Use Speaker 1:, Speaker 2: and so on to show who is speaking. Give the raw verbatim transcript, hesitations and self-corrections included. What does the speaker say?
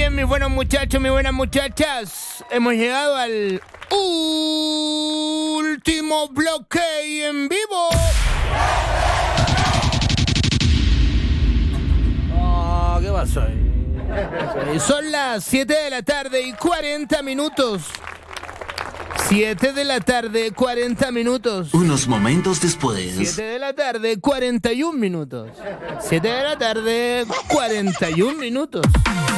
Speaker 1: bien, mis buenos muchachos, mis buenas muchachas. Hemos llegado al último bloque en vivo. Oh, ¿qué pasó ahí? Son las siete de la tarde y cuarenta minutos. siete de la tarde, cuarenta minutos.
Speaker 2: Unos momentos después.
Speaker 1: siete de la tarde, cuarenta y un minutos. siete de la tarde, cuarenta y un minutos.